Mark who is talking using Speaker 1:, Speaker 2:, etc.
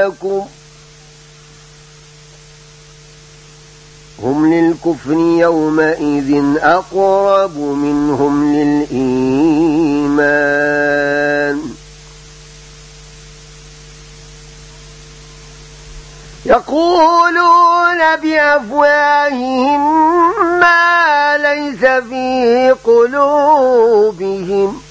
Speaker 1: لكم هم للكفر يومئذ أقرب منهم للإيمان يقولون بأفواههم ما ليس في قلوبهم